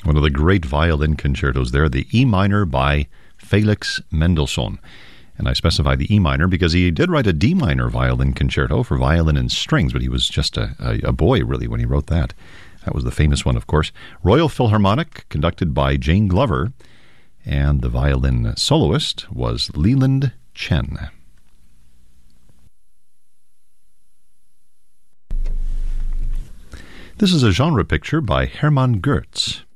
One of the great violin concertos there, the E minor by Felix Mendelssohn. And I specify the E minor because he did write a D minor violin concerto for violin and strings, but he was just a boy, really, when he wrote that. That was the famous one, of course. Royal Philharmonic, conducted by Jane Glover, and the violin soloist was Leland Chen. This is a genre picture by Hermann Goetz.